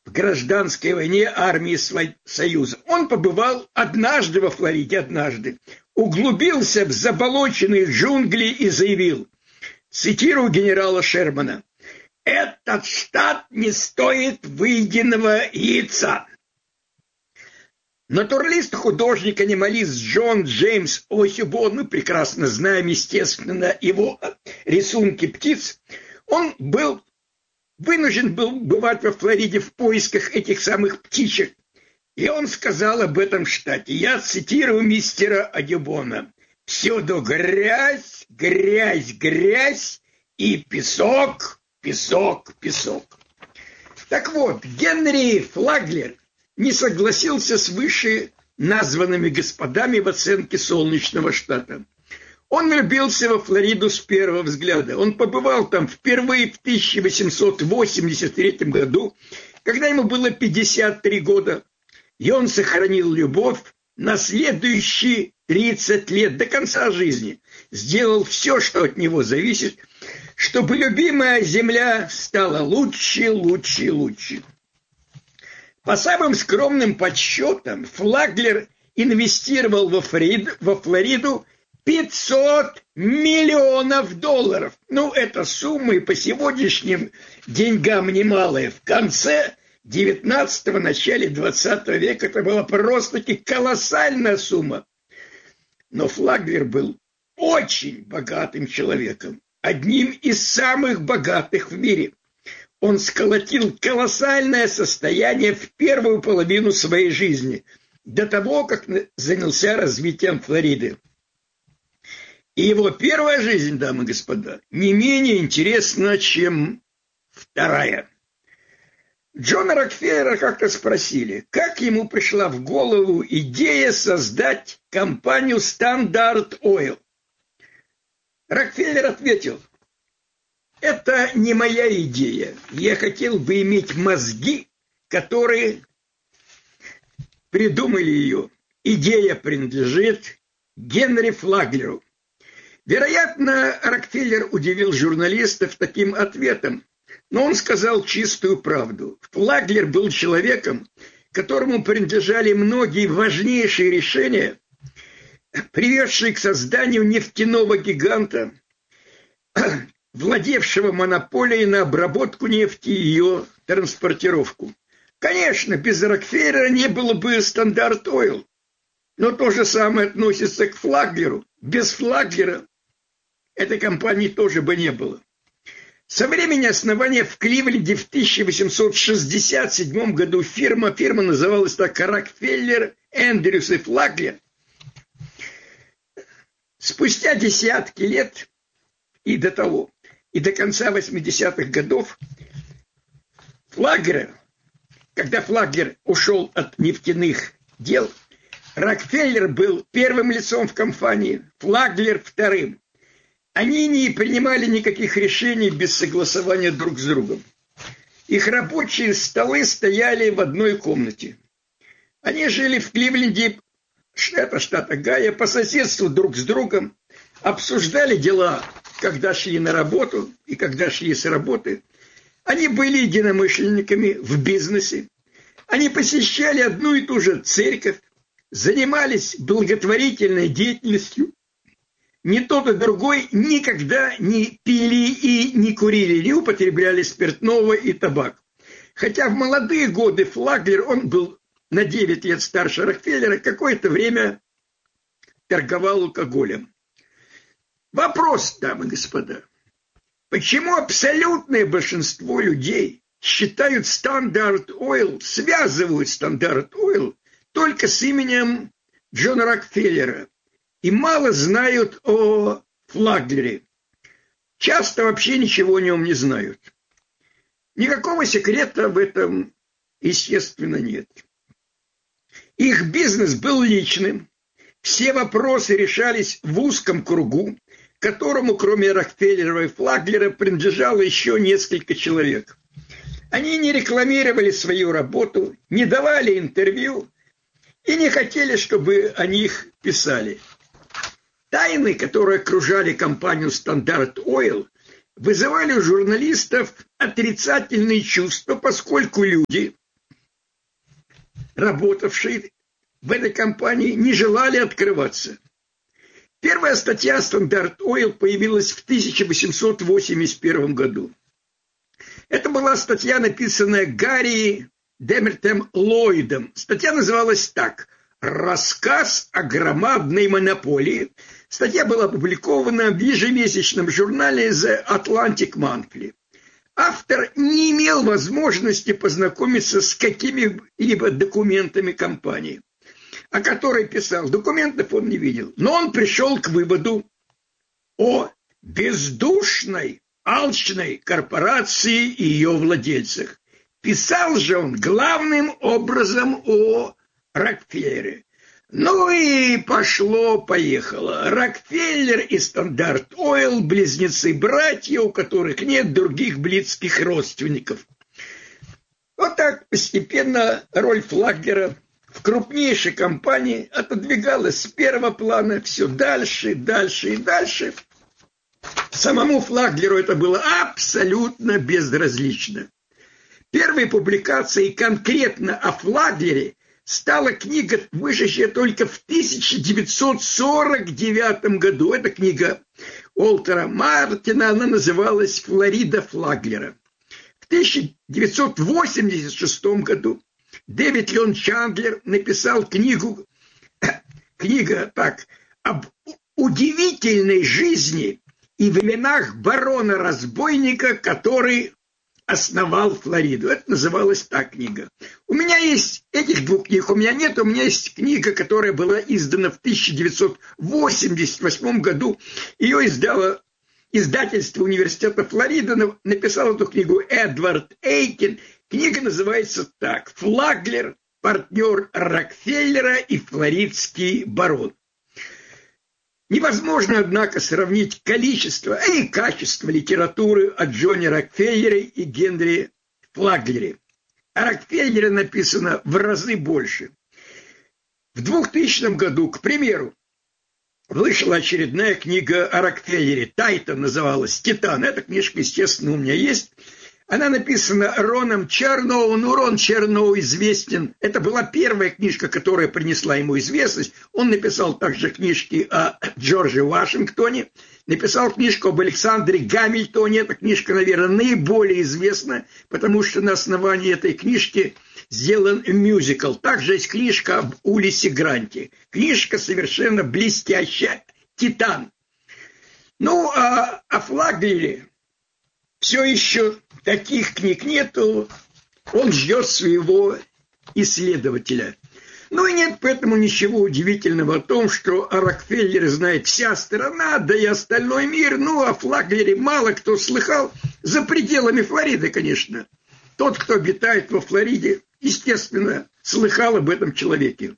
в гражданской войне армии Союза. Он побывал однажды во Флориде, углубился в заболоченные джунгли и заявил, цитирую генерала Шермана: «Этот штат не стоит выеденного яйца». Натуралист, художник, анималист Джон Джеймс Осибон, мы прекрасно знаем, естественно, его рисунки птиц, он вынужден был бывать во Флориде в поисках этих самых птичек. И он сказал об этом штате, я цитирую мистера Осибона: «Всюду грязь, грязь, грязь и песок, песок, песок». Так вот, Генри Флаглер не согласился с выше названными господами в оценке солнечного штата. Он влюбился во Флориду с первого взгляда. Он побывал там впервые в 1883 году, когда ему было 53 года. И он сохранил любовь на следующие 30 лет, до конца жизни. Сделал все, что от него зависит, чтобы любимая земля стала лучше, лучше, лучше. По самым скромным подсчетам, Флаглер инвестировал во Флориду $500 миллионов. Ну, эта сумма и по сегодняшним деньгам немалая. В конце 19-го, начале 20 века это была просто-таки колоссальная сумма. Но Флаглер был очень богатым человеком, одним из самых богатых в мире. Он сколотил колоссальное состояние в первую половину своей жизни, до того, как занялся развитием Флориды. И его первая жизнь, дамы и господа, не менее интересна, чем вторая. Джона Рокфеллера как-то спросили, как ему пришла в голову идея создать компанию Standard Oil. Рокфеллер ответил: это не моя идея. Я хотел бы иметь мозги, которые придумали ее. Идея принадлежит Генри Флаглеру. Вероятно, Рокфеллер удивил журналистов таким ответом, но он сказал чистую правду. Флаглер был человеком, которому принадлежали многие важнейшие решения, приведшие к созданию нефтяного гиганта, владевшего монополией на обработку нефти и ее транспортировку. Конечно, без Рокфеллера не было бы Standard Oil, но то же самое относится к Флаглеру. Без Флаглера этой компании тоже бы не было. Со времени основания в Кливленде в 1867 году фирма называлась так: Рокфеллер, Эндрюс и Флаглер. Спустя десятки лет и до того, и до конца 80-х годов когда Флаглер ушел от нефтяных дел, Рокфеллер был первым лицом в компании, Флаглер вторым. Они не принимали никаких решений без согласования друг с другом. Их рабочие столы стояли в одной комнате. Они жили в Кливленде, штат Огайо, по соседству друг с другом, обсуждали дела, когда шли на работу и когда шли с работы. Они были единомышленниками в бизнесе. Они посещали одну и ту же церковь, занимались благотворительной деятельностью. Ни тот и другой никогда не пили и не курили, не употребляли спиртного и табак. Хотя в молодые годы Флаглер, он был на 9 лет старше Рокфеллера, какое-то время торговал алкоголем. Вопрос, дамы и господа. Почему абсолютное большинство людей считают Standard Oil, связывают Standard Oil только с именем Джона Рокфеллера и мало знают о Флаглере? Часто вообще ничего о нем не знают. Никакого секрета в этом, естественно, нет. Их бизнес был личным. Все вопросы решались в узком кругу, которому, кроме Рокфеллера и Флаглера, принадлежало еще несколько человек. Они не рекламировали свою работу, не давали интервью и не хотели, чтобы о них писали. Тайны, которые окружали компанию Standard Oil, вызывали у журналистов отрицательные чувства, поскольку люди, работавшие в этой компании, не желали открываться. Первая статья «Стандарт Ойл» появилась в 1881 году. Это была статья, написанная Гарри Демертом Ллойдом. Статья называлась так: «Рассказ о громадной монополии». Статья была опубликована в ежемесячном журнале The Atlantic Monthly. Автор не имел возможности познакомиться с какими-либо документами компании, о которой писал. Документов он не видел. Но он пришел к выводу о бездушной, алчной корпорации и ее владельцах. Писал же он главным образом о Рокфеллере. Ну и пошло-поехало. Рокфеллер и Стандарт Ойл – близнецы-братья, у которых нет других близких родственников. Вот так постепенно роль Флаглера в крупнейшей компании отодвигалась с первого плана все дальше, дальше и дальше. Самому Флаглеру это было абсолютно безразлично. Первой публикацией конкретно о Флаглере стала книга, вышедшая только в 1949 году. Эта книга Уолтера Мартина, она называлась «Флорида Флаглера». В 1986 году Дэвид Леон Чандлер написал книга об удивительной жизни и временах барона-разбойника, который основал Флориду. Это называлась та книга. У меня есть этих двух книг, у меня нет. У меня есть книга, которая была издана в 1988 году. Ее издало издательство университета Флорида. Написал эту книгу Эдвард Эйкин. Книга называется так: «Флаглер, партнер Рокфеллера и флоридский барон». Невозможно, однако, сравнить количество и качество литературы о Джоне Рокфеллере и Генри Флаглере. О Рокфеллере написано в разы больше. В 2000 году, к примеру, вышла очередная книга о Рокфеллере. «Тайтан» называлась, «Титан». Эта книжка, естественно, у меня есть. Она написана Роном Черноу. Ну, Рон Черноу известен. Это была первая книжка, которая принесла ему известность. Он написал также книжки о Джордже Вашингтоне. Написал книжку об Александре Гамильтоне. Эта книжка, наверное, наиболее известна, потому что на основании этой книжки сделан мюзикл. Также есть книжка об Улиссе Гранте. Книжка совершенно блестящая. «Титан». Ну, а о Флаглере все еще таких книг нету. Он ждет своего исследователя. Ну и нет поэтому ничего удивительного в том, что о Рокфеллере знает вся страна, да и остальной мир. Ну, о Флаглере мало кто слыхал, за пределами Флориды, конечно. Тот, кто обитает во Флориде, естественно, слыхал об этом человеке.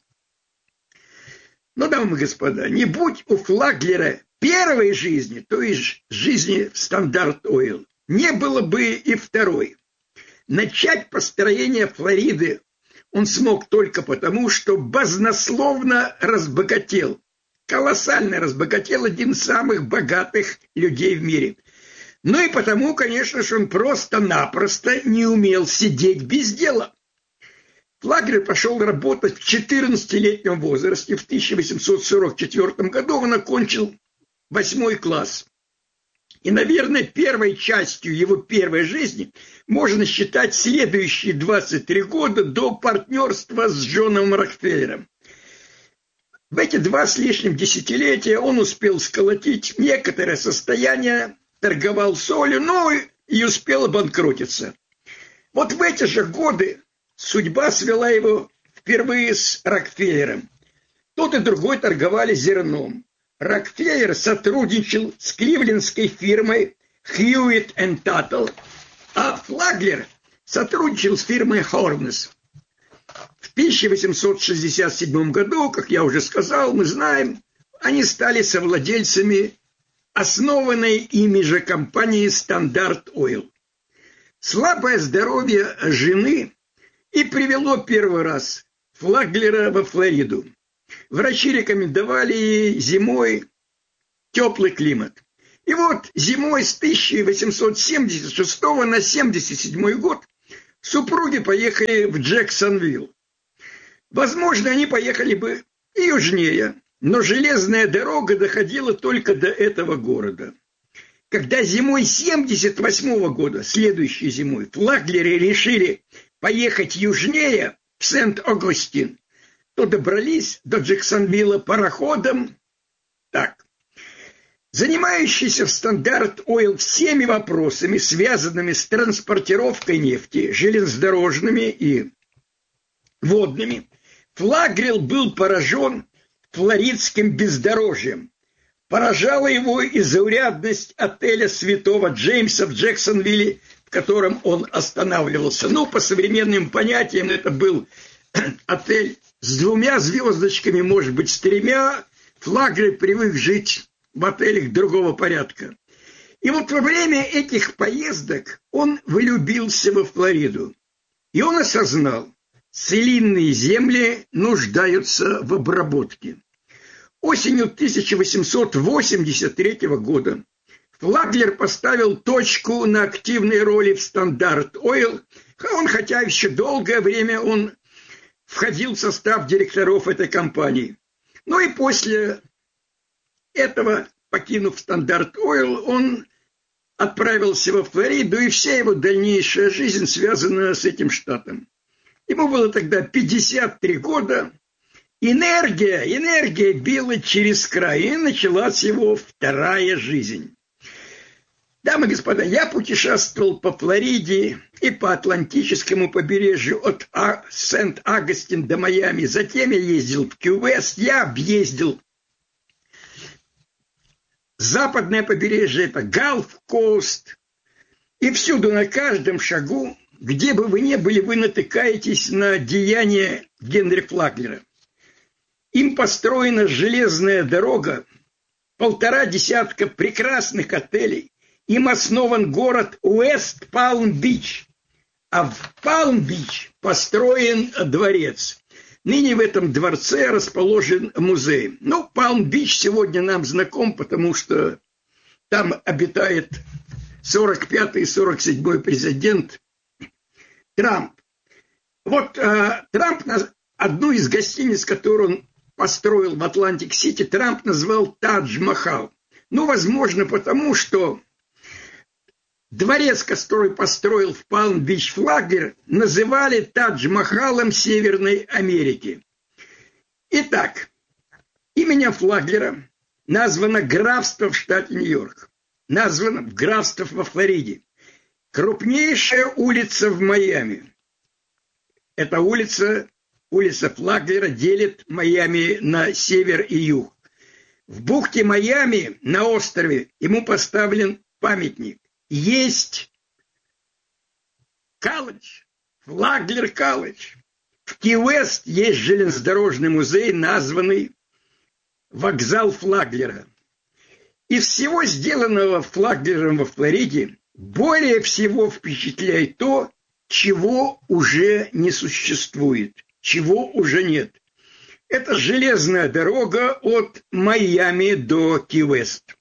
Но, дамы и господа, не будь у Флаглера первой жизни, то есть жизни в Стандарт Ойл, не было бы и второй. Начать построение Флориды он смог только потому, что баснословно разбогател. Колоссально разбогател, один из самых богатых людей в мире. Ну и потому, конечно же, он просто-напросто не умел сидеть без дела. Флаглер пошел работать в 14-летнем возрасте. В 1844 году он окончил 8 класс. И, наверное, первой частью его первой жизни можно считать следующие 23 года до партнерства с Джоном Рокфеллером. В эти 2 с лишним десятилетия он успел сколотить некоторое состояние, торговал солью, но и успел обанкротиться. Вот в эти же годы судьба свела его впервые с Рокфеллером. Тот и другой торговали зерном. Рокфеллер сотрудничал с кливлендской фирмой Hewitt & Tuttle, а Флаглер сотрудничал с фирмой Hornes. В 1867 году, как я уже сказал, мы знаем, они стали совладельцами основанной ими же компании Стандарт Ойл. Слабое здоровье жены и привело первый раз Флаглера во Флориду. Врачи рекомендовали зимой теплый климат. И вот зимой с 1876 на 1877 год супруги поехали в Джексонвилл. Возможно, они поехали бы и южнее, но железная дорога доходила только до этого города. Когда зимой 1978 года, следующей зимой, флаглеры решили поехать южнее, в Сент-Огастин, то добрались до Джексонвилла пароходом так. Занимающийся в Стандарт Ойл всеми вопросами, связанными с транспортировкой нефти, железнодорожными и водными, флаглер был поражен флоридским бездорожьем. Поражала его и заурядность отеля Святого Джеймса в Джексонвилле, в котором он останавливался. Ну, по современным понятиям, это был отель с 2 звездочками, может быть, с 3. Флаглер привык жить в отелях другого порядка. И вот во время этих поездок он влюбился во Флориду. И он осознал, целинные земли нуждаются в обработке. Осенью 1883 года Флаглер поставил точку на активной роли в Стандарт Ойл. Он, хотя еще долгое время он входил в состав директоров этой компании. Ну и после этого, покинув Стандарт Ойл, он отправился во Флориду, и вся его дальнейшая жизнь связана с этим штатом. Ему было тогда 53 года. Энергия била через край, и началась его вторая жизнь. Дамы и господа, я путешествовал по Флориде и по Атлантическому побережью от Сент-Агастин до Майами. Затем я ездил в Ки-Уэст, я объездил западное побережье, это Галф-Коуст. И всюду, на каждом шагу, где бы вы ни были, вы натыкаетесь на деяния Генри Флаглера. Им построена железная дорога, 1,5 десятка прекрасных отелей. Им основан город Уэст-Палм-Бич. А в Палм-Бич построен дворец. Ныне в этом дворце расположен музей. Ну, Палм-Бич сегодня нам знаком, потому что там обитает 45-й и 47-й президент Трамп. Вот Трамп, одну из гостиниц, которую он построил в Атлантик-Сити, Трамп назвал Тадж-Махал. Ну, возможно, потому что дворец, который построил в Палм-Бич Флаглер, называли Тадж-Махалом Северной Америки. Итак, именем Флаглера названо графство в штате Нью-Йорк, названо графство во Флориде. Крупнейшая улица в Майами. Эта улица Флаглера, делит Майами на север и юг. В бухте Майами, на острове, ему поставлен памятник. Есть колледж, Флаглер колледж. В Ки-Уэст есть железнодорожный музей, названный вокзал Флаглера. Из всего сделанного Флаглером во Флориде более всего впечатляет то, чего уже не существует, чего уже нет. Это железная дорога от Майами до Ки-Уэст.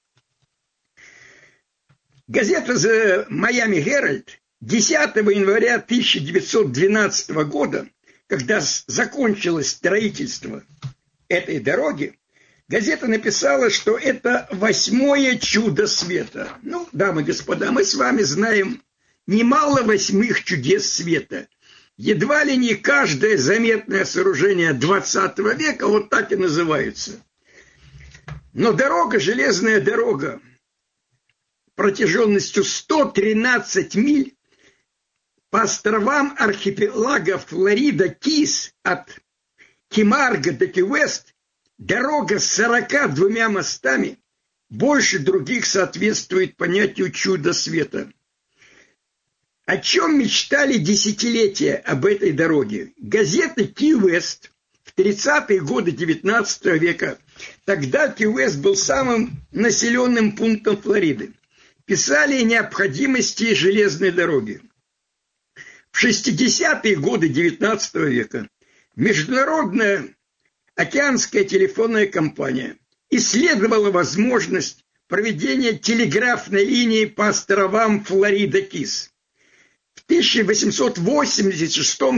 Газета «The Miami Herald» 10 января 1912 года, когда закончилось строительство этой дороги, газета написала, что это 8-е чудо света. Ну, дамы и господа, мы с вами знаем немало 8 чудес света. Едва ли не каждое заметное сооружение 20 века вот так и называется. Но дорога, железная дорога, протяженностью 113 миль по островам архипелага Флорида-Кис от Кимарго до Ки-Уэст, дорога с 42 мостами больше других соответствует понятию чуда света. О чем мечтали десятилетия об этой дороге? Газеты Ки-Уэст в 30-е годы 19 века, тогда Ки-Уэст был самым населенным пунктом Флориды, писали о необходимости железной дороги. В 60-е годы 19 века Международная океанская телефонная компания исследовала возможность проведения телеграфной линии по островам Флорида-Кис. В 1886 году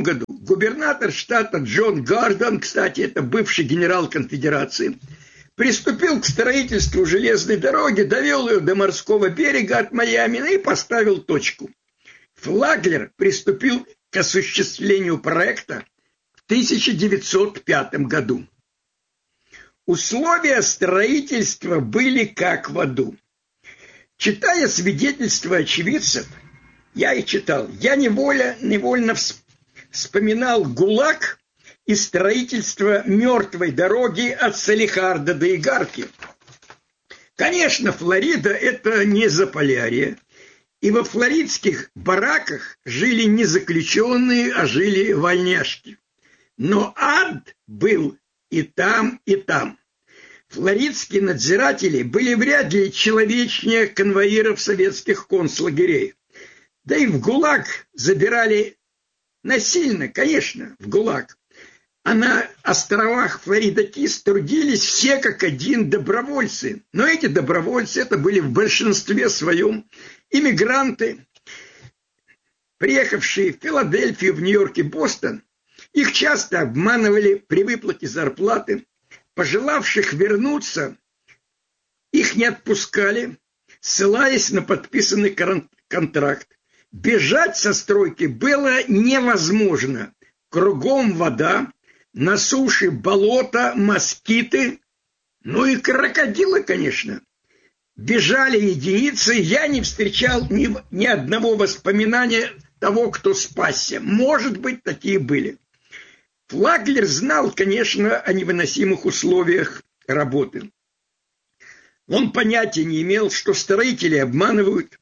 губернатор штата Джон Гордон, кстати, это бывший генерал конфедерации, приступил к строительству железной дороги, довел ее до морского берега от Майами и поставил точку. Флаглер приступил к осуществлению проекта в 1905 году. Условия строительства были как в аду. Читая свидетельства очевидцев, я невольно вспоминал ГУЛАГ и строительство мертвой дороги от Салехарда до Игарки. Конечно, Флорида – это не Заполярье, и во флоридских бараках жили не заключенные, а жили вольняшки. Но ад был и там, и там. Флоридские надзиратели были вряд ли человечнее конвоиров советских концлагерей. Да и в ГУЛАГ забирали насильно, конечно, в ГУЛАГ. А на островах Флорида Кис трудились все как один добровольцы. Но эти добровольцы, это были в большинстве своем иммигранты, приехавшие в Филадельфию, в Нью-Йорк и Бостон. Их часто обманывали при выплате зарплаты. Пожелавших вернуться, их не отпускали, ссылаясь на подписанный контракт. Бежать со стройки было невозможно. Кругом вода, на суше болото, москиты, ну и крокодилы, конечно. Бежали единицы, я не встречал ни одного воспоминания того, кто спасся. Может быть, такие были. Флаглер знал, конечно, о невыносимых условиях работы. Он понятия не имел, что строители обманывают,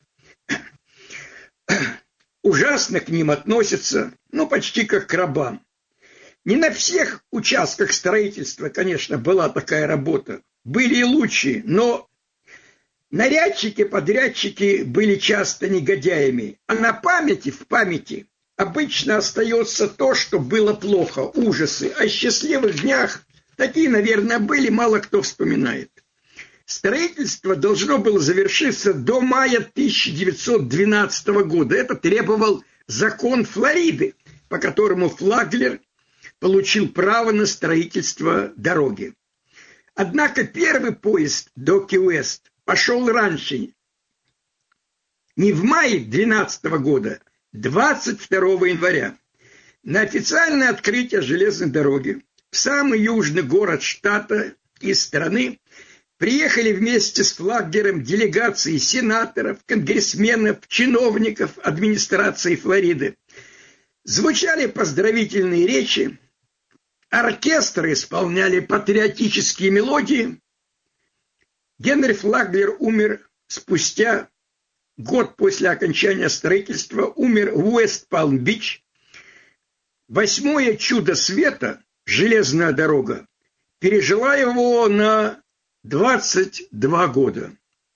ужасно к ним относятся, почти как к рабам. Не на всех участках строительства, конечно, была такая работа. Были и лучшие, но нарядчики, подрядчики были часто негодяями. А в памяти обычно остается то, что было плохо, ужасы. О счастливых днях такие, наверное, были, мало кто вспоминает. Строительство должно было завершиться до мая 1912 года. Это требовал закон Флориды, по которому Флаглер получил право на строительство дороги. Однако первый поезд до Ки-Уэст пошел раньше, не в мае 2012 года, 22 января. На официальное открытие железной дороги в самый южный город штата и страны приехали вместе с Флаглером делегации сенаторов, конгрессменов, чиновников администрации Флориды. Звучали поздравительные речи, оркестры исполняли патриотические мелодии. Генри Флаглер умер спустя год после окончания строительства, умер в Уэст-Палм-Бич. 8-е чудо света, железная дорога, пережила его на 22 года.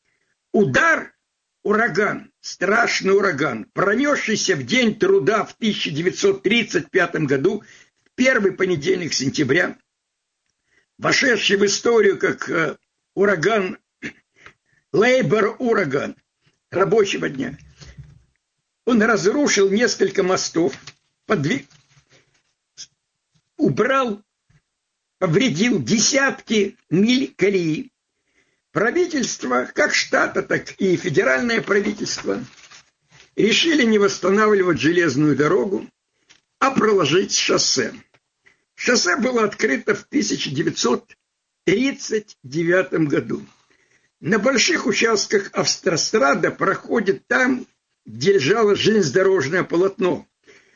Ураган, страшный ураган, пронесшийся в день труда в 1935 году, в первый понедельник сентября, вошедший в историю как ураган, лейбор-ураган, рабочего дня. Он разрушил несколько мостов, повредил десятки миль колеи. Правительство, как штата, так и федеральное правительство, решили не восстанавливать железную дорогу, а проложить шоссе. Шоссе было открыто в 1939 году. На больших участках автострада проходит там, где лежало железнодорожное полотно.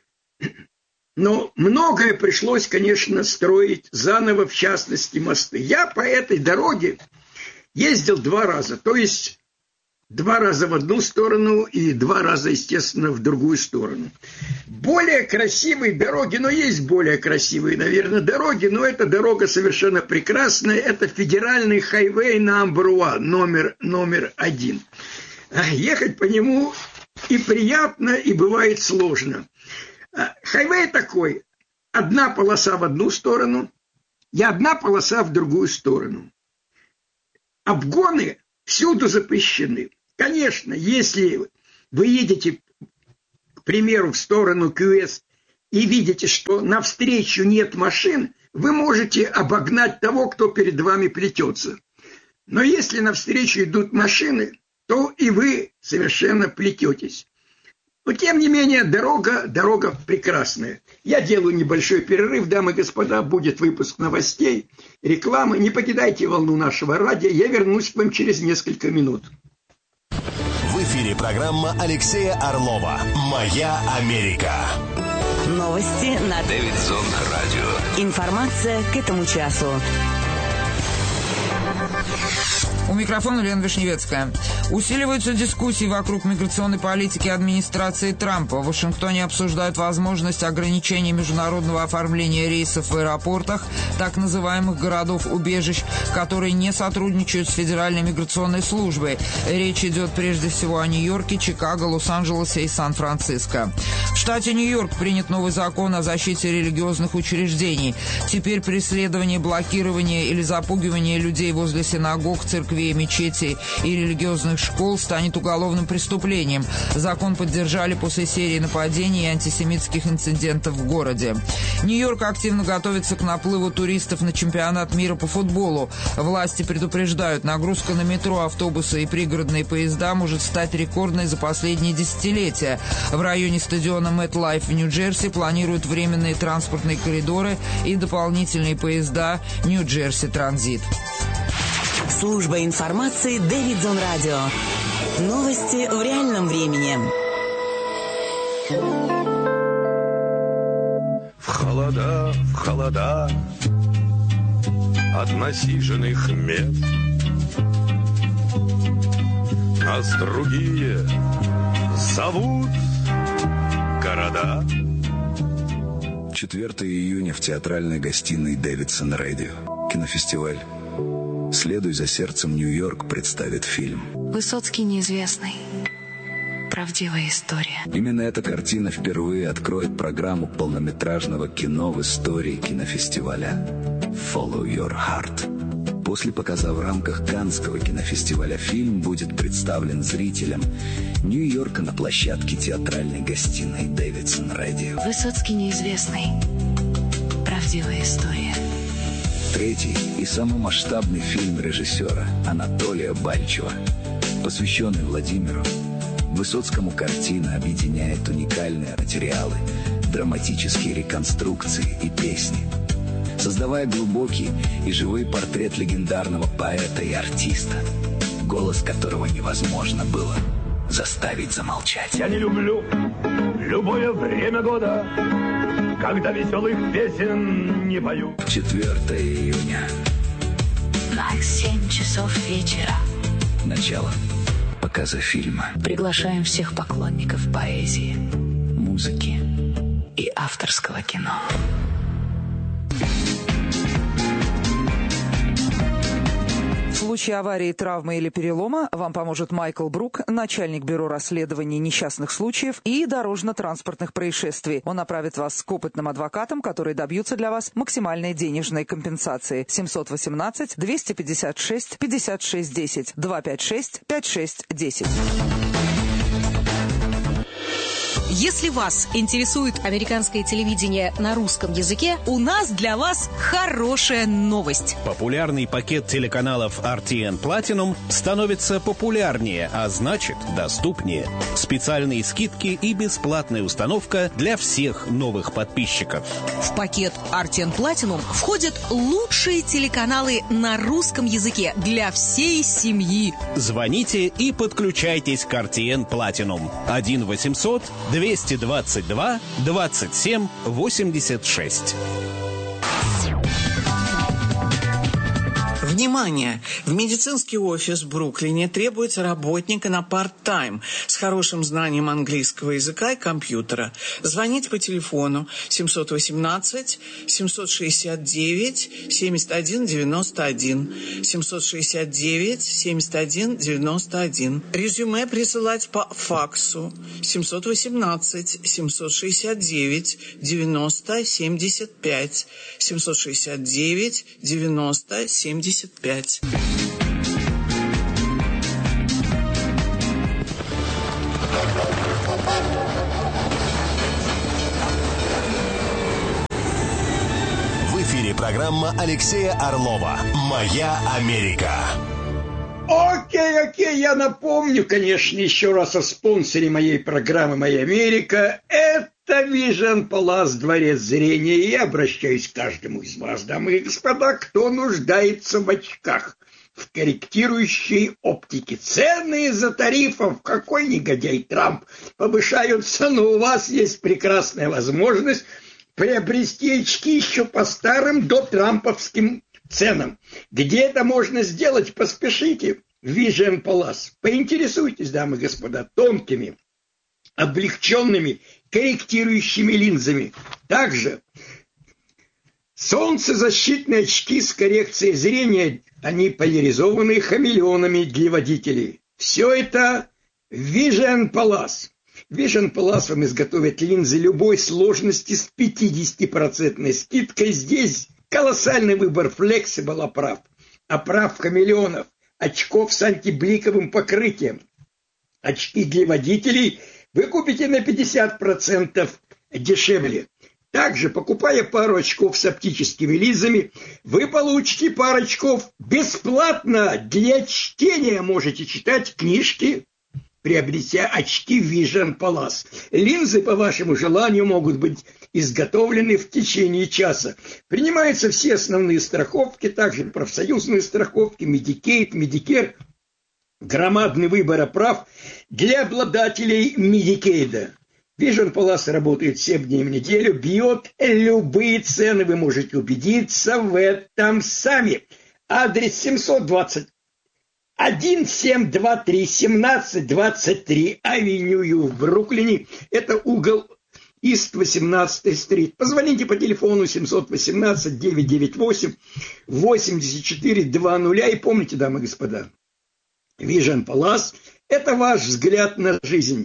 Но многое пришлось, конечно, строить заново, в частности, мосты. Я по этой дороге ездил 2 раза, то есть 2 раза в одну сторону и 2 раза, естественно, в другую сторону. Более красивые дороги, но есть более красивые, наверное, дороги, но эта дорога совершенно прекрасная. Это федеральный хайвей номер 1. Ехать по нему и приятно, и бывает сложно. Хайвей такой: одна полоса в одну сторону и одна полоса в другую сторону. Обгоны всюду запрещены. Конечно, если вы едете, к примеру, в сторону Ки-Уэст и видите, что навстречу нет машин, вы можете обогнать того, кто перед вами плетется. Но если навстречу идут машины, то и вы совершенно плететесь. Но, тем не менее, дорога прекрасная. Я делаю небольшой перерыв, дамы и господа, будет выпуск новостей, рекламы. Не покидайте волну нашего радио, я вернусь к вам через несколько минут. В эфире программа Алексея Орлова «Моя Америка». Новости на Дэвидсон радио. Информация к этому часу. У микрофона Лена Вишневецкая. Усиливаются дискуссии вокруг миграционной политики администрации Трампа. В Вашингтоне обсуждают возможность ограничения международного оформления рейсов в аэропортах так называемых городов-убежищ, которые не сотрудничают с Федеральной миграционной службой. Речь идет прежде всего о Нью-Йорке, Чикаго, Лос-Анджелесе и Сан-Франциско. В штате Нью-Йорк принят новый закон о защите религиозных учреждений. Теперь преследование, блокирование или запугивание людей возле синагог, церквей, мечетей и религиозных школ станет уголовным преступлением. Закон поддержали после серии нападений и антисемитских инцидентов в городе. Нью-Йорк активно готовится к наплыву туристов на чемпионат мира по футболу. Власти предупреждают, нагрузка на метро, автобусы и пригородные поезда может стать рекордной за последние десятилетия. В районе стадиона MetLife в Нью-Джерси планируют временные транспортные коридоры и дополнительные поезда Нью-Джерси Транзит. Служба информации Дэвидсон радио. Новости в реальном времени. В холода от насиженных мест нас другие зовут города. 4 июня в театральной гостиной Дэвидсон радио. Кинофестиваль «Следуй за сердцем, Нью-Йорк» представит фильм. Высоцкий неизвестный. Правдивая история. Именно эта картина впервые откроет программу полнометражного кино в истории кинофестиваля «Follow Your Heart». После показа в рамках Каннского кинофестиваля фильм будет представлен зрителям Нью-Йорка на площадке театральной гостиной Дэвидсон радио. Высоцкий неизвестный. Правдивая история. Третий и самый масштабный фильм режиссера Анатолия Бальчева, посвященный Владимиру. Высоцкому картина объединяет уникальные материалы, драматические реконструкции и песни, создавая глубокий и живой портрет легендарного поэта и артиста, голос которого невозможно было заставить замолчать. Я не люблю любое время года, когда веселых песен не пою. 4 июня. На 7 часов вечера. Начало показа фильма. Приглашаем всех поклонников поэзии, музыки и авторского кино. В случае аварии, травмы или перелома вам поможет Майкл Брук, начальник бюро расследований несчастных случаев и дорожно-транспортных происшествий. Он направит вас к опытным адвокатам, которые добьются для вас максимальной денежной компенсации. 718-256-5610, 256-5610. Если вас интересует американское телевидение на русском языке, у нас для вас хорошая новость. Популярный пакет телеканалов RTN Platinum становится популярнее, а значит доступнее. Специальные скидки и бесплатная установка для всех новых подписчиков. В пакет RTN Platinum входят лучшие телеканалы на русском языке для всей семьи. Звоните и подключайтесь к RTN Platinum. 1-800-222-27-86. Внимание! В медицинский офис в Бруклине требуется работника на парт-тайм с хорошим знанием английского языка и компьютера. Звоните по телефону 718-769-7191, 769-7191. Резюме присылать по факсу 718-769-90-75, 769-90-75. программа Алексея Орлова «Моя Америка». Окей, я напомню, конечно, еще раз о спонсоре моей программы «Моя Америка». Это Vision Palace, дворец зрения. И я обращаюсь к каждому из вас, дамы и господа, кто нуждается в очках, в корректирующей оптике. Цены из-за тарифов, какой негодяй Трамп, повышаются, но у вас есть прекрасная возможность приобрести очки еще по старым дотрамповским ценам. Где это можно сделать? Поспешите в Vision Palace. Поинтересуйтесь, дамы и господа, тонкими, облегченными, корректирующими линзами. Также солнцезащитные очки с коррекцией зрения, они поляризованы хамелеонами для водителей. Все это в Vision Palace. В Vision Palace вам изготовят линзы любой сложности с 50% скидкой. Здесь колоссальный выбор флексибл оправ хамелеонов, очков с антибликовым покрытием. Очки для водителей вы купите на 50% дешевле. Также, покупая пару очков с оптическими линзами, вы получите пару очков бесплатно. Для чтения можете читать книжки, приобретя очки Vision Palace. Линзы, по вашему желанию, могут быть изготовлены в течение часа. Принимаются все основные страховки, также профсоюзные страховки, Medicaid, Medicare. Громадный выбор оправ для обладателей Medicaid. Vision Palace работает 7 дней в неделю, бьет любые цены. Вы можете убедиться в этом сами. Адрес 1723 1723 Авеню в Бруклине. Это угол Ист 18-й стрит. Позвоните по телефону 718-998-8420. И помните, дамы и господа, Vision Palace – это ваш взгляд на жизнь.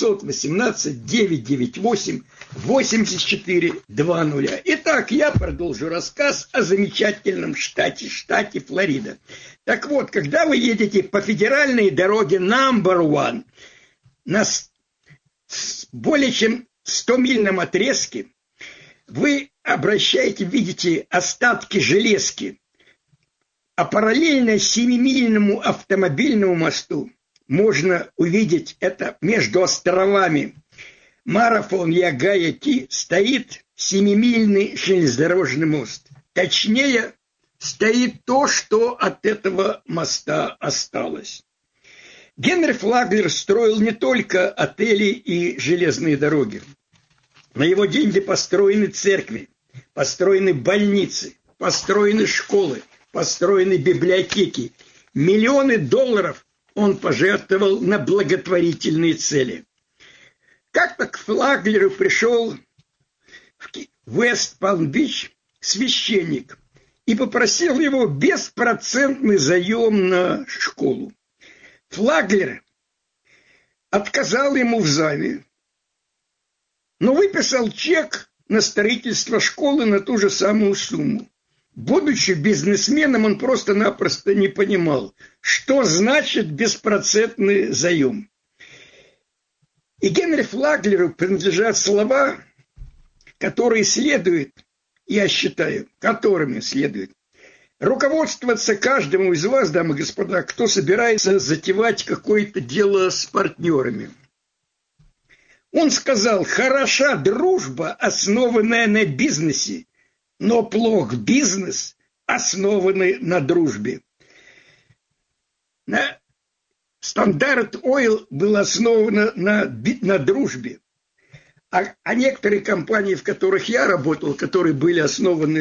718-998-8420. Итак, я продолжу рассказ о замечательном штате Флорида. Так вот, когда вы едете по федеральной дороге Number One на более чем 100-мильном отрезке, вы видите остатки железки, а параллельно 7-мильному автомобильному мосту можно увидеть это между островами Марафон и Агая-Ти стоит 7-мильный железнодорожный мост. Точнее, стоит то, что от этого моста осталось. Генри Флаглер строил не только отели и железные дороги. На его деньги построены церкви, построены больницы, построены школы, построены библиотеки. Миллионы долларов он пожертвовал на благотворительные цели. Как-то к Флаглеру пришел в Вест-Палм-Бич священник и попросил его беспроцентный заем на школу. Флаглер отказал ему в займе, но выписал чек на строительство школы на ту же самую сумму. Будучи бизнесменом, он просто-напросто не понимал, что значит беспроцентный заем. И Генри Флаглеру принадлежат слова, которые следует, я считаю, которыми следует руководствоваться каждому из вас, дамы и господа, кто собирается затевать какое-то дело с партнерами. Он сказал: хороша дружба, основанная на бизнесе, но плох бизнес, основанный на дружбе. Стандарт Ойл был основан на дружбе. А некоторые компании, в которых я работал, которые были основаны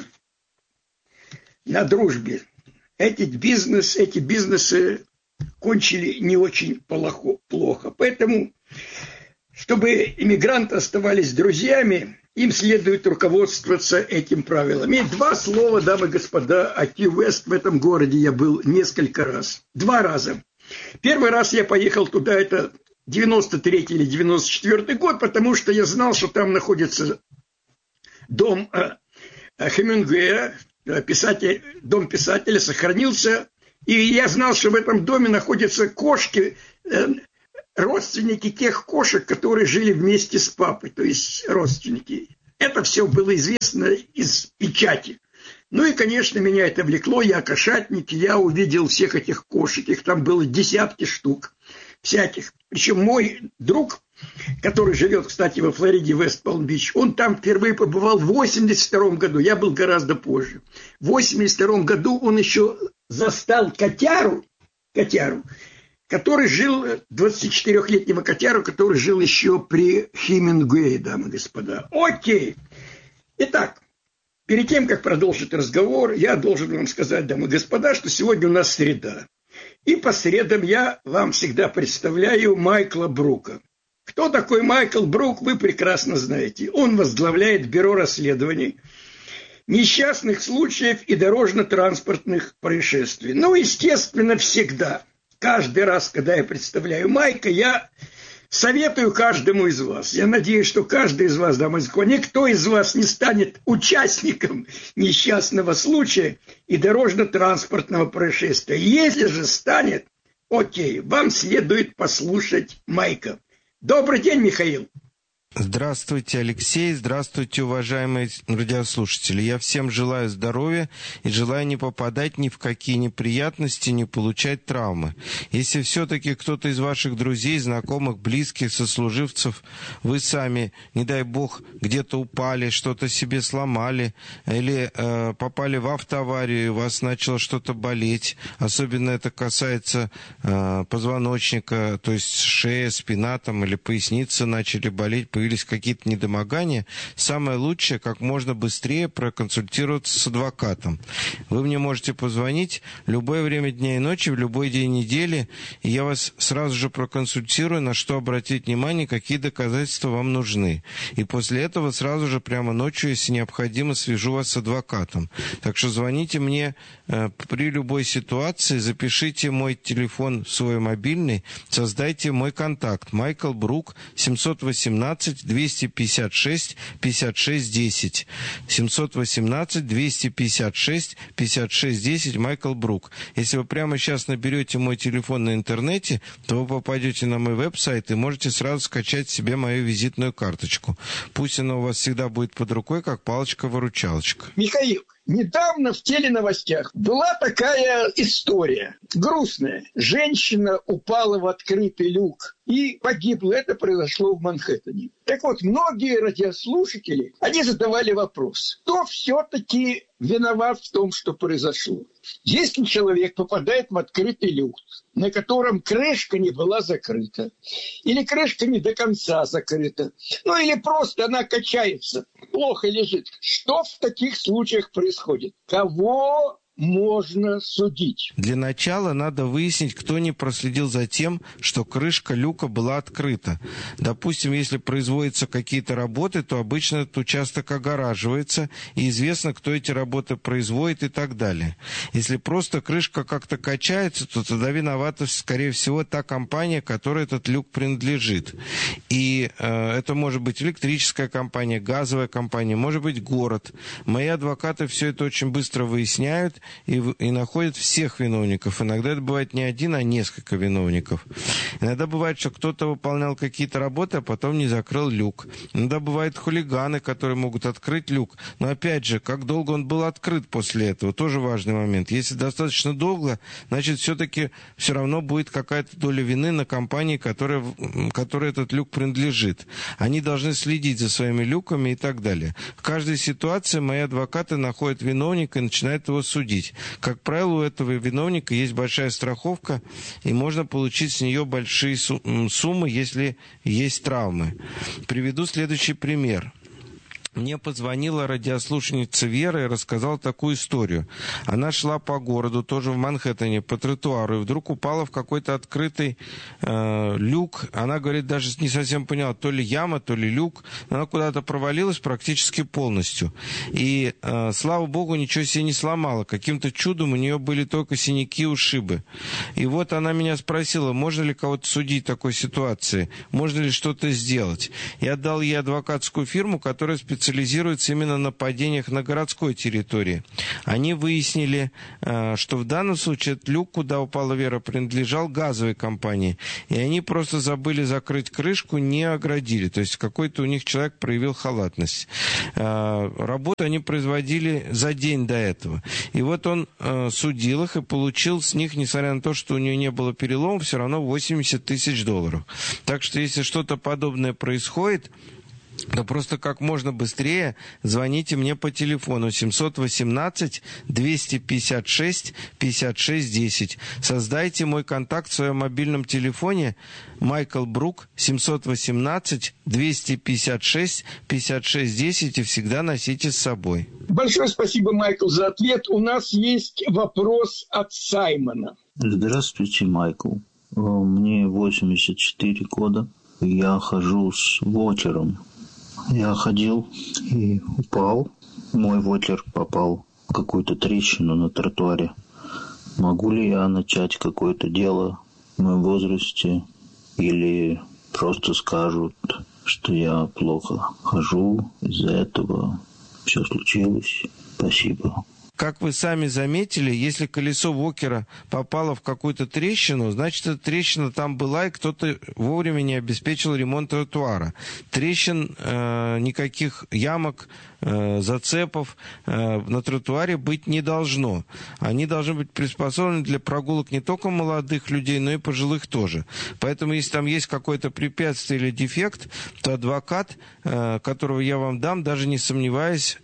на дружбе, эти бизнесы кончили не очень плохо. Поэтому, чтобы иммигранты оставались друзьями, им следует руководствоваться этим правилом. И 2 слова, дамы и господа, о Ки-Вест. В этом городе я был несколько раз. 2 раза. Первый раз я поехал туда, это 93 или 94 год, потому что я знал, что там находится дом Хемингуэя, дом писателя сохранился. И я знал, что в этом доме находятся кошки, родственники тех кошек, которые жили вместе с папой, то есть родственники. Это все было известно из печати. Ну и, конечно, меня это влекло. Я кошатник, я увидел всех этих кошек. Их там было десятки штук всяких. Причем мой друг, который живет, кстати, во Флориде, Вест-Палм-Бич, он там впервые побывал в 82 году. Я был гораздо позже. В 82 году он еще застал котяру, который жил, 24-летнего котяру, который жил еще при Хемингуэе, дамы и господа. Окей. Итак, перед тем, как продолжить разговор, я должен вам сказать, дамы и господа, что сегодня у нас среда. И по средам я вам всегда представляю Майкла Брука. Кто такой Майкл Брук, вы прекрасно знаете. Он возглавляет бюро расследований несчастных случаев и дорожно-транспортных происшествий. Ну, естественно, всегда. Каждый раз, когда я представляю Майка, я советую каждому из вас. Я надеюсь, что каждый из вас, дамы и господа, никто из вас не станет участником несчастного случая и дорожно-транспортного происшествия. Если же станет, окей, вам следует послушать Майка. Добрый день, Михаил. Здравствуйте, Алексей. Здравствуйте, уважаемые радиослушатели. Я всем желаю здоровья и желаю не попадать ни в какие неприятности, не получать травмы. Если все-таки кто-то из ваших друзей, знакомых, близких, сослуживцев, вы сами, не дай бог, где-то упали, что-то себе сломали или попали в автоаварию, и у вас начало что-то болеть, особенно это касается позвоночника, то есть шея, спина там, или поясница начали болеть, появились какие-то недомогания, самое лучшее, как можно быстрее проконсультироваться с адвокатом. Вы мне можете позвонить в любое время дня и ночи, в любой день недели, и я вас сразу же проконсультирую, на что обратить внимание, какие доказательства вам нужны. И после этого сразу же прямо ночью, если необходимо, свяжу вас с адвокатом. Так что звоните мне при любой ситуации, запишите мой телефон, свой мобильный, создайте мой контакт. Майкл Брук, 718-256-56-10. 718-256-56-10, Майкл Брук. Если вы прямо сейчас наберете мой телефон на интернете, то вы попадете на мой веб-сайт и можете сразу скачать себе мою визитную карточку. Пусть она у вас всегда будет под рукой, как палочка-выручалочка. Михаил, недавно в теленовостях была такая история, грустная. Женщина упала в открытый люк и погибла. Это произошло в Манхэттене. Так вот, многие радиослушатели, они задавали вопрос, кто все-таки виноват в том, что произошло. Если человек попадает в открытый люк, на котором крышка не была закрыта, или крышка не до конца закрыта, ну или просто она качается, плохо лежит, что в таких случаях происходит? Кого можно судить? Для начала надо выяснить, кто не проследил за тем, что крышка люка была открыта. Допустим, если производятся какие-то работы, то обычно этот участок огораживается, и известно, кто эти работы производит и так далее. Если просто крышка как-то качается, то тогда виновата, скорее всего, та компания, которой этот люк принадлежит. И это может быть электрическая компания, газовая компания, может быть город. Мои адвокаты все это очень быстро выясняют и находят всех виновников. Иногда это бывает не один, а несколько виновников. Иногда бывает, что кто-то выполнял какие-то работы, а потом не закрыл люк. Иногда бывают хулиганы, которые могут открыть люк. Но опять же, как долго он был открыт после этого, тоже важный момент. Если достаточно долго, значит, все-таки все равно будет какая-то доля вины на компании, которой этот люк принадлежит. Они должны следить за своими люками и так далее. В каждой ситуации мои адвокаты находят виновника и начинают его судить. Как правило, у этого виновника есть большая страховка, и можно получить с нее большие суммы, если есть травмы. Приведу следующий пример. Мне позвонила радиослушательница Вера и рассказала такую историю. Она шла по городу, тоже в Манхэттене, по тротуару, и вдруг упала в какой-то открытый люк. Она, говорит, даже не совсем поняла, то ли яма, то ли люк. Она куда-то провалилась практически полностью. И, слава богу, ничего себе не сломала. Каким-то чудом у нее были только синяки и ушибы. И вот она меня спросила, можно ли кого-то судить в такой ситуации, можно ли что-то сделать. Я дал ей адвокатскую фирму, которая специализируется специализируются именно на нападениях на городской территории. Они выяснили, что в данном случае этот люк, куда упала Вера, принадлежал газовой компании. И они просто забыли закрыть крышку, не оградили. То есть какой-то у них человек проявил халатность. Работу они производили за день до этого. И вот он судил их и получил с них, несмотря на то, что у него не было перелома, все равно $80 тысяч. Так что если что-то подобное происходит, то просто как можно быстрее звоните мне по телефону 718-256-56-10. Создайте мой контакт в своем мобильном телефоне. Майкл Брук, 718-256-56-10, и всегда носите с собой. Большое спасибо, Майкл, за ответ. У нас есть вопрос от Саймона. Здравствуйте, Майкл. Мне 84 года. Я хожу с вокером. Я ходил и упал. Мой вокер попал в какую-то трещину на тротуаре. Могу ли я начать какое-то дело в моем возрасте? Или просто скажут, что я плохо хожу, из-за этого все случилось? Спасибо. Как вы сами заметили, если колесо вокера попало в какую-то трещину, значит, эта трещина там была, и кто-то вовремя не обеспечил ремонт тротуара. Трещин, никаких ямок, зацепов на тротуаре быть не должно. Они должны быть приспособлены для прогулок не только молодых людей, но и пожилых тоже. Поэтому, если там есть какое-то препятствие или дефект, то адвокат, которого я вам дам, даже не сомневаюсь,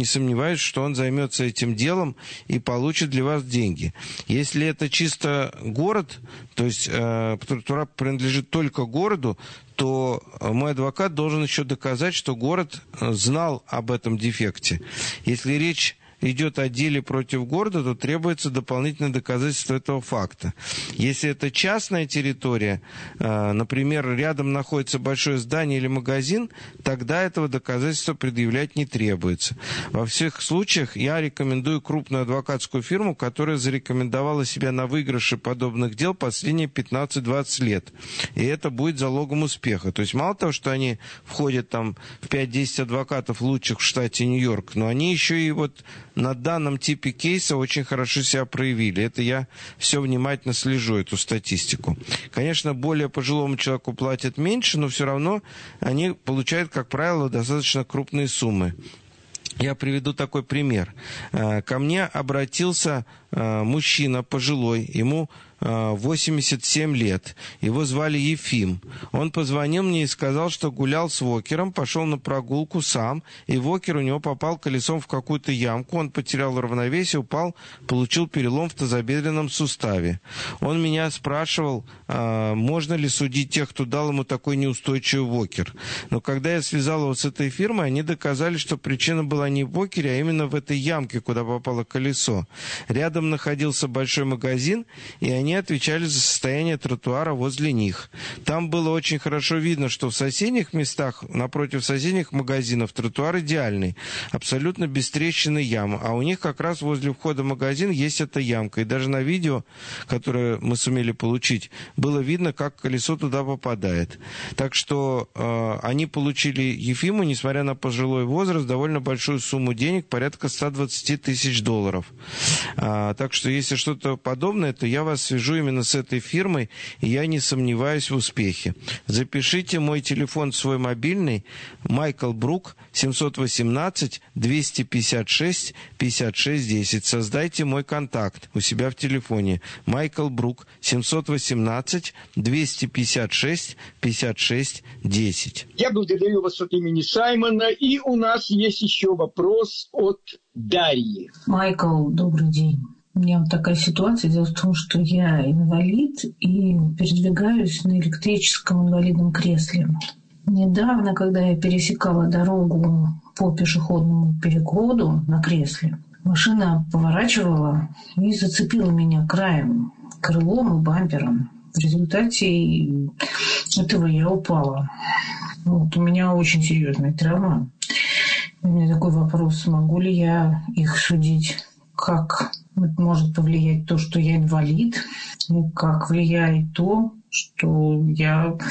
что он займется этим делом и получит для вас деньги. Если это чисто город, то есть тротуар принадлежит только городу, то мой адвокат должен еще доказать, что город знал об этом дефекте. Если речь идет о деле против города, то требуется дополнительное доказательство этого факта. Если это частная территория, например, рядом находится большое здание или магазин, тогда этого доказательства предъявлять не требуется. Во всех случаях я рекомендую крупную адвокатскую фирму, которая зарекомендовала себя на выигрыше подобных дел последние 15-20 лет. И это будет залогом успеха. То есть мало того, что они входят там в 5-10 адвокатов лучших в штате Нью-Йорк, но они еще и вот на данном типе кейса очень хорошо себя проявили. Это я все внимательно слежу, эту статистику. Конечно, более пожилому человеку платят меньше, но все равно они получают, как правило, достаточно крупные суммы. Я приведу такой пример. Ко мне обратился мужчина пожилой, ему 87 лет. Его звали Ефим. Он позвонил мне и сказал, что гулял с вокером, пошел на прогулку сам, и вокер у него попал колесом в какую-то ямку. Он потерял равновесие, упал, получил перелом в тазобедренном суставе. Он меня спрашивал, можно ли судить тех, кто дал ему такой неустойчивый вокер. Но когда я связал его с этой фирмой, они доказали, что причина была не в вокере, а именно в этой ямке, куда попало колесо. Рядом находился большой магазин, и они отвечали за состояние тротуара возле них. Там было очень хорошо видно, что в соседних местах, напротив соседних магазинов, тротуар идеальный, абсолютно без трещины ямы, а у них как раз возле входа в магазин есть эта ямка. И даже на видео, которое мы сумели получить, было видно, как колесо туда попадает. Так что они получили Ефиму, несмотря на пожилой возраст, довольно большую сумму денег, порядка $120 тысяч. Так что если что-то подобное, то я вас свяжу именно с этой фирмой, и я не сомневаюсь в успехе. Запишите мой телефон свой мобильный, Майкл Брук, 718-256-56-10. Создайте мой контакт у себя в телефоне. Майкл Брук, 718-256-56-10. Я благодарю вас от имени Саймона, и у нас есть еще вопрос от Дарьи. Майкл, добрый день. У меня вот такая ситуация. Дело в том, что я инвалид и передвигаюсь на электрическом инвалидном кресле. Недавно, когда я пересекала дорогу по пешеходному переходу на кресле, машина поворачивала и зацепила меня краем, крылом и бампером. В результате этого я упала. Вот, у меня очень серьезная травма. У меня такой вопрос, могу ли я их судить? Как может повлиять то, что я инвалид? И как влияет то, что я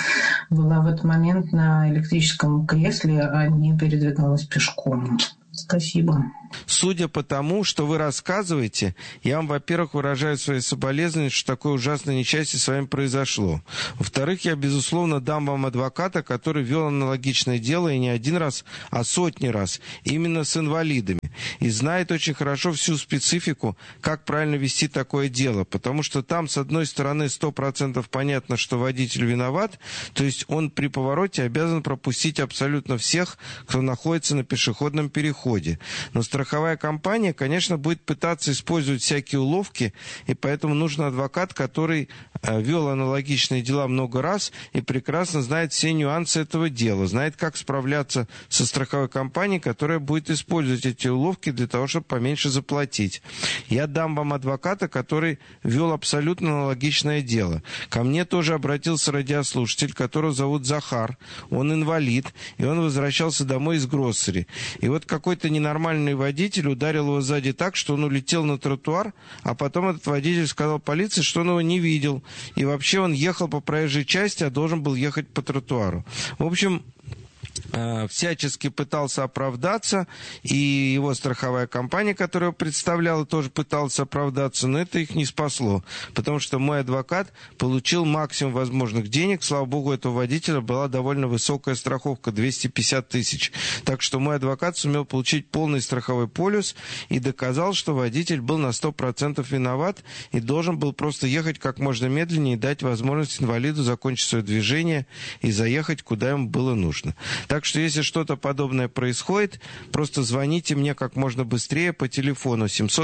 была в этот момент на электрическом кресле, а не передвигалась пешком. Спасибо. Судя по тому, что вы рассказываете, я вам, во-первых, выражаю свои соболезнования, что такое ужасное несчастье с вами произошло. Во-вторых, я, безусловно, дам вам адвоката, который вел аналогичное дело и не один раз, а сотни раз, именно с инвалидами. И знает очень хорошо всю специфику, как правильно вести такое дело. Потому что там, с одной стороны, 100% понятно, что водитель виноват, то есть он при повороте обязан пропустить абсолютно всех, кто находится на пешеходном переходе. Но страховая компания, конечно, будет пытаться использовать всякие уловки, и поэтому нужен адвокат, который вел аналогичные дела много раз и прекрасно знает все нюансы этого дела, знает, как справляться со страховой компанией, которая будет использовать эти уловки для того, чтобы поменьше заплатить. Я дам вам адвоката, который вел абсолютно аналогичное дело. Ко мне тоже обратился радиослушатель, которого зовут Захар, он инвалид, и он возвращался домой из гроссери. И вот какой-то ненормальный водитель ударил его сзади так, что он улетел на тротуар, а потом этот водитель сказал полиции, что он его не видел. И вообще он ехал по проезжей части, а должен был ехать по тротуару. В общем, всячески пытался оправдаться, и его страховая компания, которая его представляла, тоже пыталась оправдаться, но это их не спасло, потому что мой адвокат получил максимум возможных денег. Слава богу, у этого водителя была довольно высокая страховка, 250 тысяч. Так что мой адвокат сумел получить полный страховой полис и доказал, что водитель был на 100% виноват и должен был просто ехать как можно медленнее и дать возможность инвалиду закончить свое движение и заехать, куда ему было нужно. Так что, если что-то подобное происходит, просто звоните мне как можно быстрее по телефону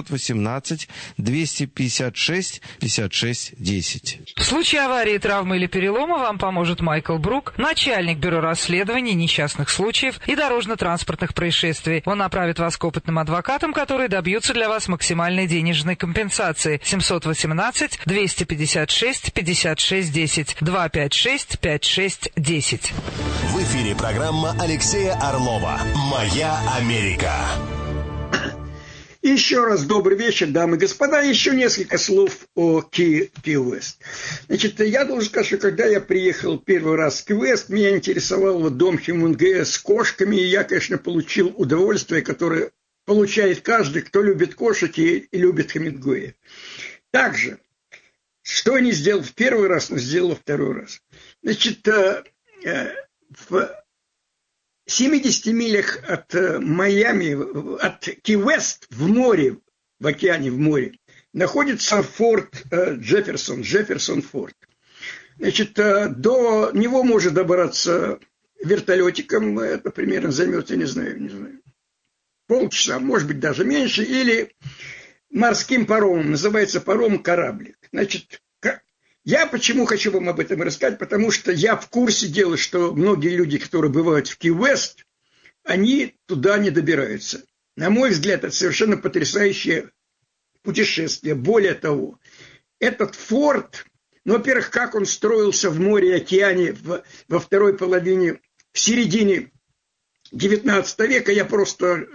718-256-56-10. В случае аварии, травмы или перелома вам поможет Майкл Брук, начальник бюро расследований несчастных случаев и дорожно-транспортных происшествий. Он направит вас к опытным адвокатам, которые добьются для вас максимальной денежной компенсации. 718-256-56-10, 256-56-10. В эфире программа Алексея Орлова «Моя Америка». Еще раз добрый вечер, дамы и господа. Еще несколько слов о Ки Уэст. Значит, я должен сказать, что когда я приехал первый раз в Ки Уэст, меня интересовал вот дом Хемингуэя с кошками, и я, конечно, получил удовольствие, которое получает каждый, кто любит кошек и любит Хемингуэя. Также, что я не сделал в первый раз, но сделал во второй раз. Значит, в 70 милях от Майами, от Ки-Уэст в море, в океане, в море, находится форт Джефферсон форт. Значит, до него можно добраться вертолетиком, это примерно займет, я не знаю, полчаса, может быть, даже меньше, или морским паромом, называется паром «Кораблик». Значит, я почему хочу вам об этом рассказать, потому что я в курсе дела, что многие люди, которые бывают в Ки-Уэст, они туда не добираются. На мой взгляд, это совершенно потрясающее путешествие. Более того, этот форт, во-первых, как он строился в море и океане во второй половине, в середине 19 века, я просто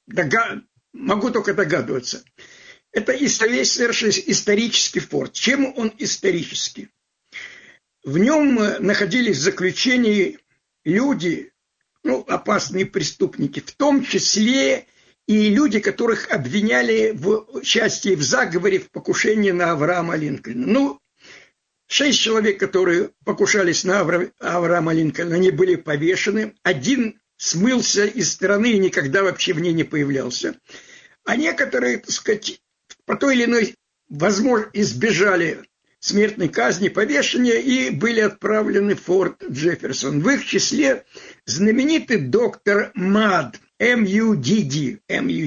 могу только догадываться. Это совершенно исторический форт. Чем он исторический? В нем находились в заключении люди, опасные преступники, в том числе и люди, которых обвиняли в участии в заговоре, в покушении на Авраама Линкольна. 6 человек, которые покушались на Авраама Линкольна, они были повешены. Один смылся из страны и никогда вообще в ней не появлялся. А некоторые, так сказать, по той или иной, возможно, избежали смертной казни, повешения и были отправлены в форт Джефферсон. В их числе знаменитый доктор Мад, М.U.D.D.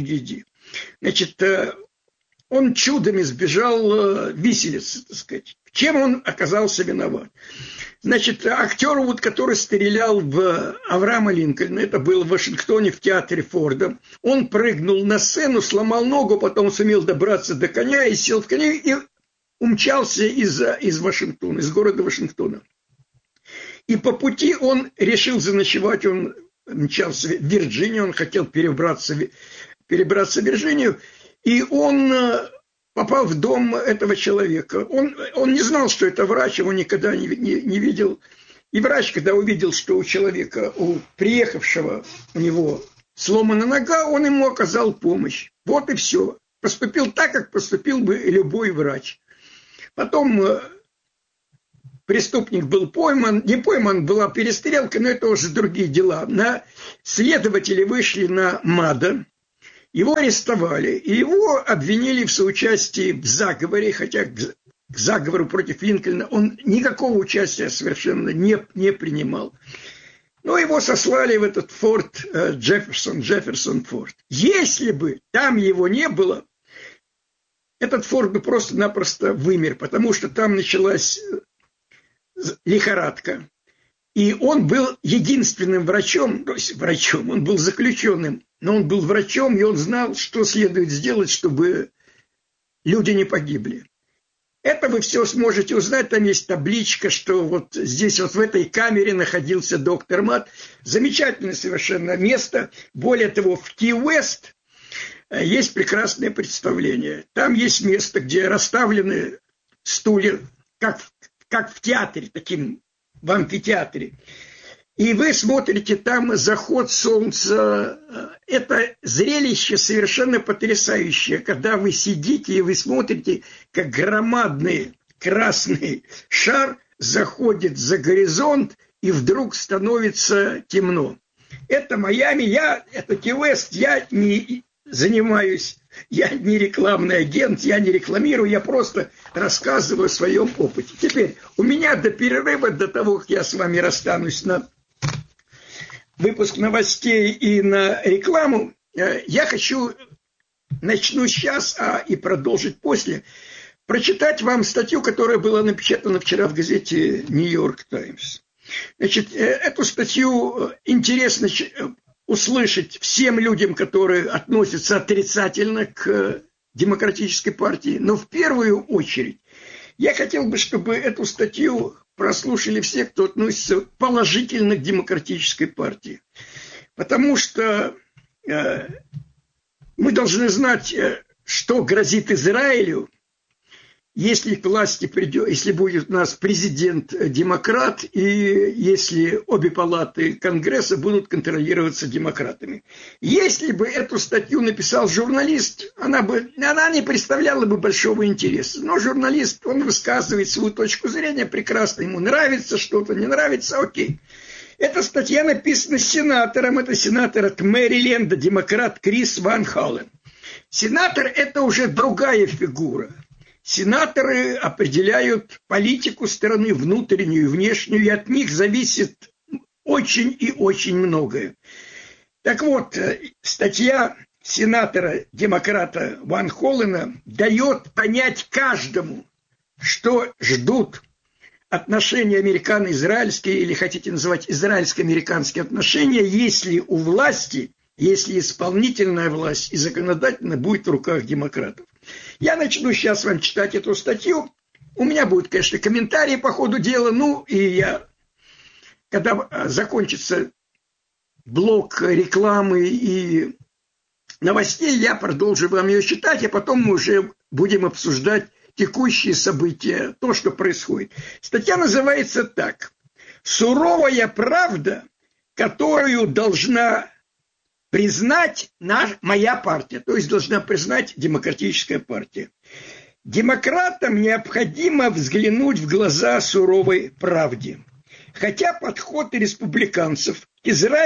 Значит, он чудом избежал виселицы, так сказать. Чем он оказался виноват? Значит, актер, который стрелял в Авраама Линкольна, это было в Вашингтоне в театре Форда, он прыгнул на сцену, сломал ногу, потом сумел добраться до коня и сел в коня и умчался из Вашингтона, из города Вашингтона. И по пути он решил заночевать, он мчался в Вирджинию, он хотел перебраться в Вирджинию, и он попал в дом этого человека. Он не знал, что это врач, его никогда не видел. И врач, когда увидел, что у человека, у приехавшего, у него сломана нога, он ему оказал помощь. Вот и все. Поступил так, как поступил бы любой врач. Потом преступник был пойман. Не пойман, была перестрелка, но это уже другие дела. Следователи вышли на МАДА. Его арестовали. И его обвинили в соучастии в заговоре, хотя к заговору против Линкольна он никакого участия совершенно не принимал. Но его сослали в этот форт Джефферсон форт. Если бы там его не было, этот форт бы просто-напросто вымер, потому что там началась лихорадка. И он был единственным врачом, то есть врачом, он был заключенным, но он был врачом, и он знал, что следует сделать, чтобы люди не погибли. Это вы все сможете узнать, там есть табличка, что вот здесь вот в этой камере находился доктор Мат. Замечательное совершенно место. Более того, в Ки-Уэст есть прекрасное представление. Там есть место, где расставлены стулья, как в театре, таким в амфитеатре. И вы смотрите там заход солнца. Это зрелище совершенно потрясающее, когда вы сидите и вы смотрите, как громадный красный шар заходит за горизонт, и вдруг становится темно. Это Майами, это Ки-Уэст, я не занимаюсь, я не рекламный агент, я не рекламирую, я просто рассказываю о своем опыте. Теперь у меня до перерыва, до того, как я с вами расстанусь на выпуск новостей и на рекламу, я хочу, начну сейчас, и продолжить после, прочитать вам статью, которая была напечатана вчера в газете «Нью-Йорк Таймс». Значит, эту статью интересно услышать всем людям, которые относятся отрицательно к демократической партии, но в первую очередь я хотел бы, чтобы эту статью прослушали все, кто относится положительно к демократической партии. Потому что мы должны знать, что грозит Израилю, если к власти придет, если будет у нас президент-демократ, и если обе палаты Конгресса будут контролироваться демократами. Если бы эту статью написал журналист, она не представляла бы большого интереса. Но журналист, он высказывает свою точку зрения прекрасно, ему нравится что-то, не нравится, окей. Эта статья написана сенатором, это сенатор от Мэриленда, демократ Крис Ван Холлен. Сенатор – это уже другая фигура. Сенаторы определяют политику страны, внутреннюю и внешнюю, и от них зависит очень и очень многое. Так вот, статья сенатора-демократа Ван Холлена дает понять каждому, что ждут отношения американо-израильские, или хотите называть израильско-американские отношения, если у власти, если исполнительная власть и законодательная будет в руках демократов. Я начну сейчас вам читать эту статью. У меня будут, конечно, комментарии по ходу дела. Ну, и когда закончится блок рекламы и новостей, я продолжу вам ее читать, а потом мы уже будем обсуждать текущие события, то, что происходит. Статья называется так. «Суровая правда, которую должна признать моя партия», то есть должна признать демократическая партия. Демократам необходимо взглянуть в глаза суровой правде. Хотя подход республиканцев к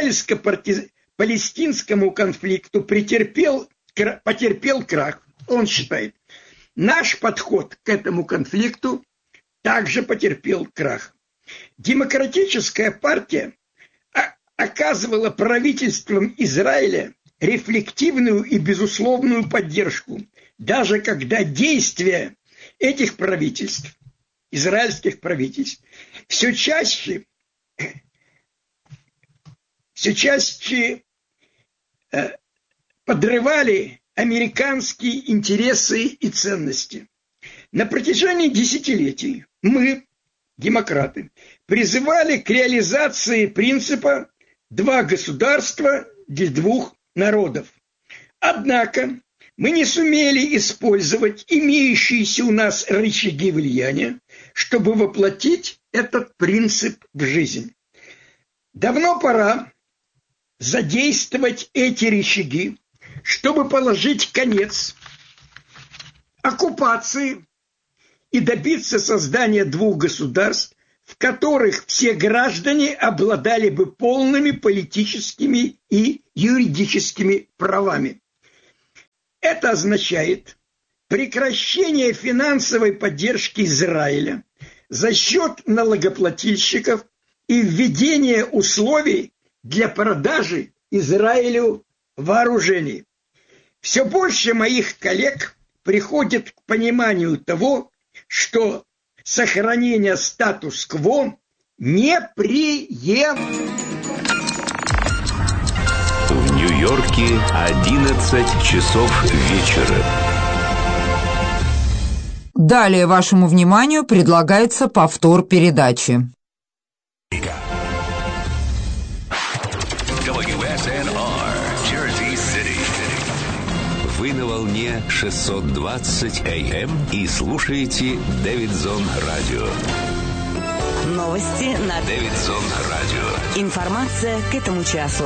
израильско-палестинскому конфликту потерпел крах, он считает, наш подход к этому конфликту также потерпел крах. Демократическая партия оказывала правительствам Израиля рефлективную и безусловную поддержку, даже когда действия этих правительств, израильских правительств, все чаще подрывали американские интересы и ценности. На протяжении десятилетий мы, демократы, призывали к реализации принципа «два государства для двух народов». Однако мы не сумели использовать имеющиеся у нас рычаги влияния, чтобы воплотить этот принцип в жизнь. Давно пора задействовать эти рычаги, чтобы положить конец оккупации и добиться создания двух государств, в которых все граждане обладали бы полными политическими и юридическими правами. Это означает прекращение финансовой поддержки Израиля за счет налогоплательщиков и введение условий для продажи Израилю вооружений. Все больше моих коллег приходит к пониманию того, что сохранение статус-кво неприемлемо. В Нью-Йорке 11 часов вечера. Далее вашему вниманию предлагается повтор передачи. Вы на волне 620 АМ и слушаете Дэвидсон Радио. Новости на Дэвидсон Радио. Информация к этому часу.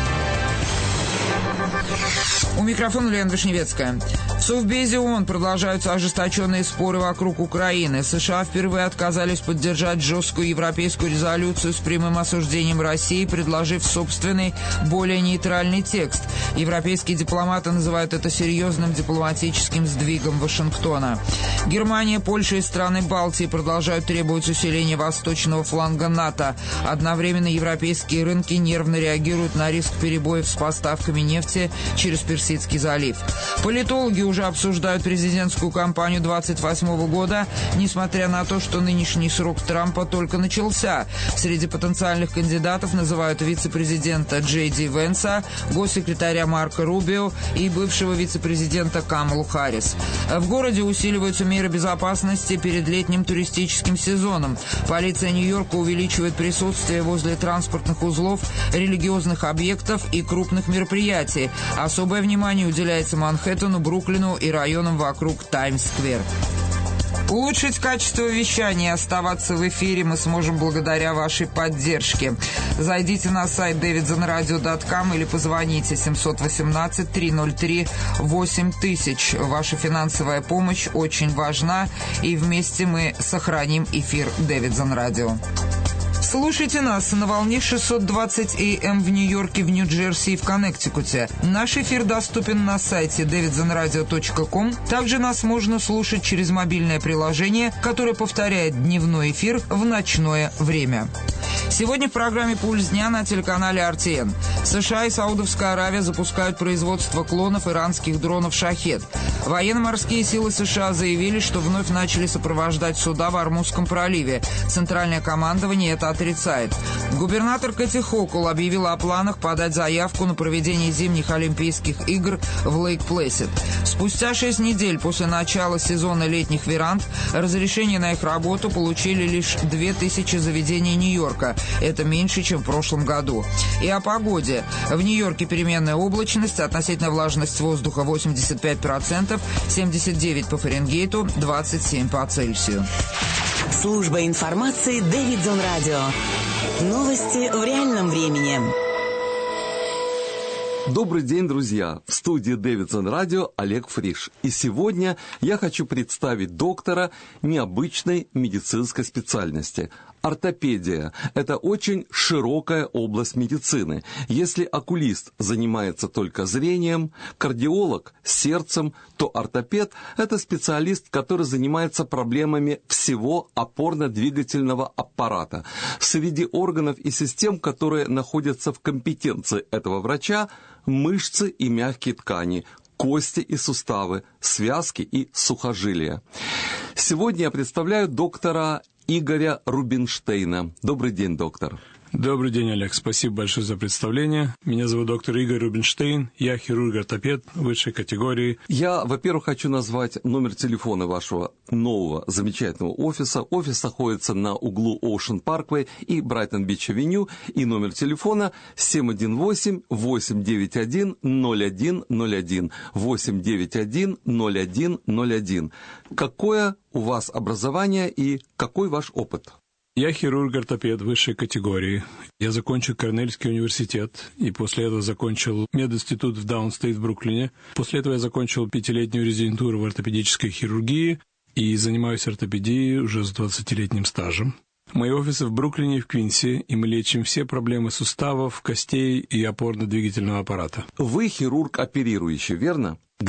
У микрофона Лена Вишневецкая. В Совбезе ООН продолжаются ожесточенные споры вокруг Украины. США впервые отказались поддержать жесткую европейскую резолюцию с прямым осуждением России, предложив собственный, более нейтральный текст. Европейские дипломаты называют это серьезным дипломатическим сдвигом Вашингтона. Германия, Польша и страны Балтии продолжают требовать усиления восточного фланга НАТО. Одновременно европейские рынки нервно реагируют на риск перебоев с поставками нефти через Персидский залив. Политологи уже обсуждают президентскую кампанию 28 года, несмотря на то, что нынешний срок Трампа только начался. Среди потенциальных кандидатов называют вице-президента Джей Ди Венса, госсекретаря Марко Рубио и бывшего вице-президента Камалу Харрис. В городе усиливаются меры безопасности перед летним туристическим сезоном. Полиция Нью-Йорка увеличивает присутствие возле транспортных узлов, религиозных объектов и крупных мероприятий. Особое внимание уделяется Манхэттену, Бруклину и районам вокруг Таймс-сквер. Улучшить качество вещания и оставаться в эфире мы сможем благодаря вашей поддержке. Зайдите на сайт davidsonradio.com или позвоните 718-303-8000. Ваша финансовая помощь очень важна, и вместе мы сохраним эфир Davidson Radio. Слушайте нас на волне 620 АМ в Нью-Йорке, в Нью-Джерси и в Коннектикуте. Наш эфир доступен на сайте davidsonradio.com. Также нас можно слушать через мобильное приложение, которое повторяет дневной эфир в ночное время. Сегодня в программе «Пульс дня» на телеканале RTN. США и Саудовская Аравия запускают производство клонов иранских дронов «Шахед». Военно-морские силы США заявили, что вновь начали сопровождать суда в Ормузском проливе. Центральное командование это отрицает. Губернатор Кэти Хокул объявила о планах подать заявку на проведение зимних Олимпийских игр в Лейк-Плэсид. Спустя 6 недель после начала сезона летних веранд разрешение на их работу получили лишь 2000 заведений Нью-Йорка. Это меньше, чем в прошлом году. И о погоде. В Нью-Йорке переменная облачность, относительная влажность воздуха 85%, 79 по Фаренгейту, 27 по Цельсию. Служба информации Дэвидсон Радио. Новости в реальном времени. Добрый день, друзья! В студии Дэвидсон Радио Олег Фриш. И сегодня я хочу представить доктора необычной медицинской специальности. Ортопедия – это очень широкая область медицины. Если окулист занимается только зрением, кардиолог – сердцем, то ортопед – это специалист, который занимается проблемами всего опорно-двигательного аппарата. Среди органов и систем, которые находятся в компетенции этого врача – мышцы и мягкие ткани, кости и суставы, связки и сухожилия. Сегодня я представляю доктора Игоря Рубинштейна. Добрый день, доктор. Добрый день, Олег. Спасибо большое за представление. Меня зовут доктор Игорь Рубинштейн. Я хирург-ортопед высшей категории. Я, во-первых, хочу назвать номер телефона вашего нового замечательного офиса. Офис находится на углу Ocean Parkway и Брайтон-Бич-авеню. И номер телефона 718-891-0101. 891-0101. Какое у вас образование и какой ваш опыт? Я хирург-ортопед высшей категории. Я закончил Корнельский университет, и после этого закончил мединститут в Даунстейт в Бруклине. После этого я закончил 5-летнюю резидентуру в ортопедической хирургии и занимаюсь ортопедией уже с 20-летним стажем. Мои офисы в Бруклине и в Квинсе, и мы лечим все проблемы суставов, костей и опорно-двигательного аппарата. Вы хирург оперирующий, верно?